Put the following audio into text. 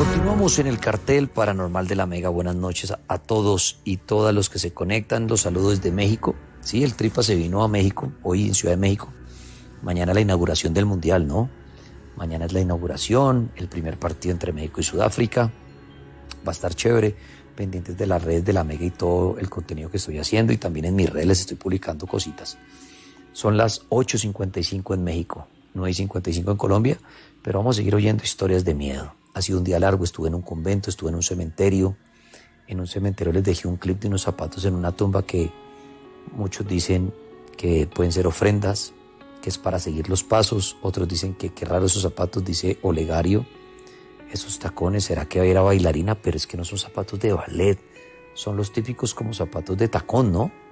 Continuamos en el cartel paranormal de la Mega. Buenas noches a todos y todas los que se conectan. Los saludo desde México. Sí, el Tripa se vino a México, hoy en Ciudad de México. Mañana la inauguración del Mundial, ¿no? Mañana es la inauguración, el primer partido entre México y Sudáfrica. Va a estar chévere, pendientes de las redes de la Mega y todo el contenido que estoy haciendo. Y también en mis redes les estoy publicando cositas. Son las 8:55 en México, 9:55 en Colombia. Pero vamos a seguir oyendo historias de miedo. Ha sido un día largo, estuve en un convento, estuve en un cementerio. En un cementerio les dejé un clip de unos zapatos en una tumba que muchos dicen que pueden ser ofrendas, que es para seguir los pasos. Otros dicen que qué raro esos zapatos, dice Olegario. Esos tacones, ¿será que era bailarina? Pero es que no son zapatos de ballet, son los típicos como zapatos de tacón, ¿no?